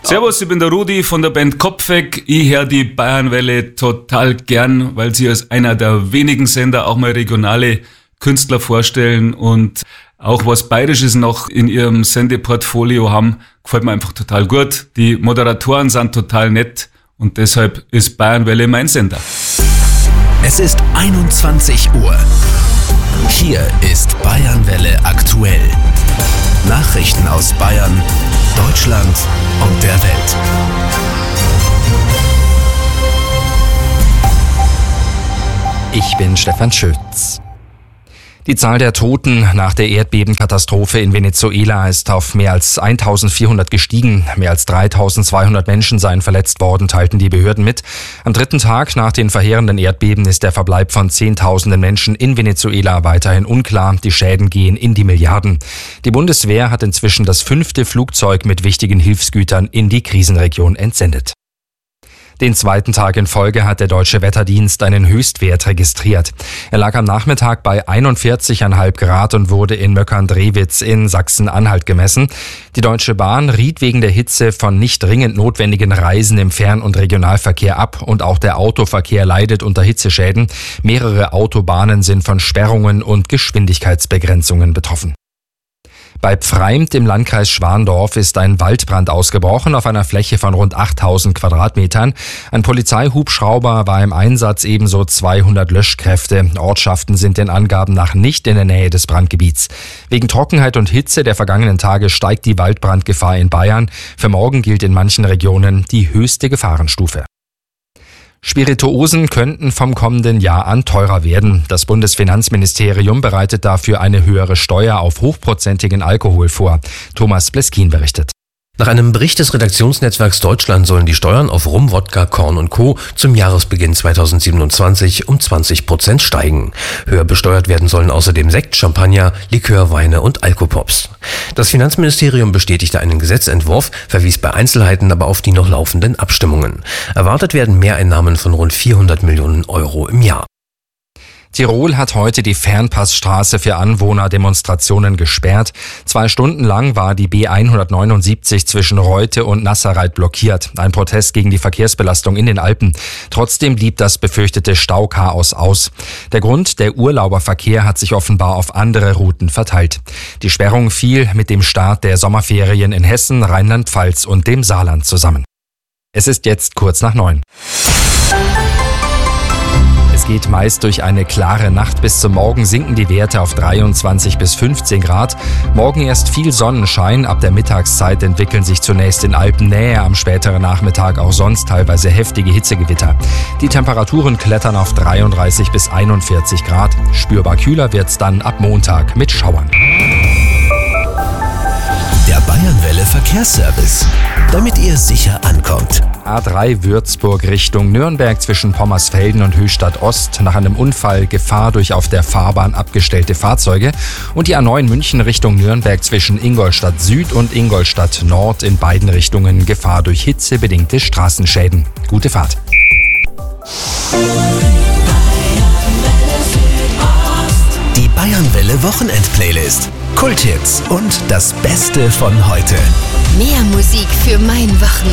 Servus, ich bin der Rudi von der Band Kopfweg. Ich höre die Bayernwelle total gern, weil sie als einer der wenigen Sender auch mal regionale Künstler vorstellen und auch was Bayerisches noch in ihrem Sendeportfolio haben. Gefällt mir einfach total gut. Die Moderatoren sind total nett und deshalb ist Bayernwelle mein Sender. Es ist 21 Uhr. Hier ist Bayernwelle aktuell. Nachrichten aus Bayern, Deutschland und der Welt. Ich bin Stefan Schütz. Die Zahl der Toten nach der Erdbebenkatastrophe in Venezuela ist auf mehr als 1400 gestiegen. Mehr als 3200 Menschen seien verletzt worden, teilten die Behörden mit. Am dritten Tag nach den verheerenden Erdbeben ist der Verbleib von Zehntausenden Menschen in Venezuela weiterhin unklar. Die Schäden gehen in die Milliarden. Die Bundeswehr hat inzwischen das 5. Flugzeug mit wichtigen Hilfsgütern in die Krisenregion entsendet. Den zweiten Tag in Folge hat der Deutsche Wetterdienst einen Höchstwert registriert. Er lag am Nachmittag bei 41,5 Grad und wurde in Möckern-Drewitz in Sachsen-Anhalt gemessen. Die Deutsche Bahn riet wegen der Hitze von nicht dringend notwendigen Reisen im Fern- und Regionalverkehr ab und auch der Autoverkehr leidet unter Hitzeschäden. Mehrere Autobahnen sind von Sperrungen und Geschwindigkeitsbegrenzungen betroffen. Bei Pfreimt im Landkreis Schwandorf ist ein Waldbrand ausgebrochen auf einer Fläche von rund 8000 Quadratmetern. Ein Polizeihubschrauber war im Einsatz, ebenso 200 Löschkräfte. Ortschaften sind den Angaben nach nicht in der Nähe des Brandgebiets. Wegen Trockenheit und Hitze der vergangenen Tage steigt die Waldbrandgefahr in Bayern. Für morgen gilt in manchen Regionen die höchste Gefahrenstufe. Spirituosen könnten vom kommenden Jahr an teurer werden. Das Bundesfinanzministerium bereitet dafür eine höhere Steuer auf hochprozentigen Alkohol vor. Thomas Bleskin berichtet. Nach einem Bericht des Redaktionsnetzwerks Deutschland sollen die Steuern auf Rum, Wodka, Korn und Co. zum Jahresbeginn 2027 um 20% steigen. Höher besteuert werden sollen außerdem Sekt, Champagner, Likör, Weine und Alkopops. Das Finanzministerium bestätigte einen Gesetzentwurf, verwies bei Einzelheiten aber auf die noch laufenden Abstimmungen. Erwartet werden Mehreinnahmen von rund 400 Millionen Euro im Jahr. Tirol hat heute die Fernpassstraße für Anwohnerdemonstrationen gesperrt. 2 Stunden lang war die B179 zwischen Reute und Nasserreit blockiert. Ein Protest gegen die Verkehrsbelastung in den Alpen. Trotzdem blieb das befürchtete Stauchaos aus. Der Grund, der Urlauberverkehr hat sich offenbar auf andere Routen verteilt. Die Sperrung fiel mit dem Start der Sommerferien in Hessen, Rheinland-Pfalz und dem Saarland zusammen. Es ist jetzt kurz nach 9. Es geht meist durch eine klare Nacht. Bis zum Morgen sinken die Werte auf 23 bis 15 Grad. Morgen erst viel Sonnenschein. Ab der Mittagszeit entwickeln sich zunächst in Alpennähe, am späteren Nachmittag auch sonst teilweise heftige Hitzegewitter. Die Temperaturen klettern auf 33 bis 41 Grad. Spürbar kühler wird's dann ab Montag mit Schauern. Der Bayernwelle Verkehrsservice, damit ihr sicher ankommt. A3 Würzburg Richtung Nürnberg zwischen Pommersfelden und Höchstadt Ost. Nach einem Unfall Gefahr durch auf der Fahrbahn abgestellte Fahrzeuge. Und die A9 München Richtung Nürnberg zwischen Ingolstadt Süd und Ingolstadt Nord in beiden Richtungen Gefahr durch hitzebedingte Straßenschäden. Gute Fahrt. Die Bayernwelle Wochenend-Playlist. Kulthits und das Beste von heute. Mehr Musik für mein Wochenende.